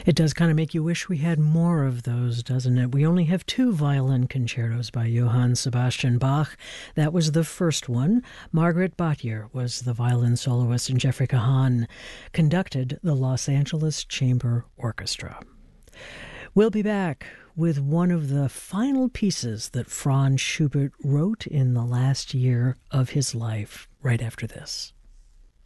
It does kind of make you wish we had more of those, doesn't it? We only have two violin concertos by Johann Sebastian Bach. That was the first one. Margaret Bottier was the violin soloist, and Jeffrey Kahan conducted the Los Angeles Chamber Orchestra. We'll be back with one of the final pieces that Franz Schubert wrote in the last year of his life, right after this.